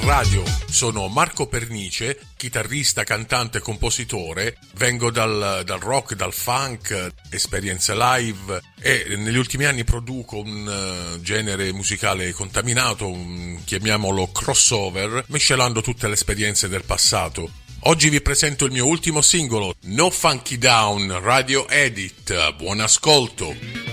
radio. Sono Marco Pernice, chitarrista, cantante e compositore. Vengo dal rock, dal funk, esperienze live e negli ultimi anni produco un genere musicale contaminato, chiamiamolo crossover, miscelando tutte le esperienze del passato. Oggi vi presento il mio ultimo singolo, No Funky Down, Radio Edit. Buon ascolto!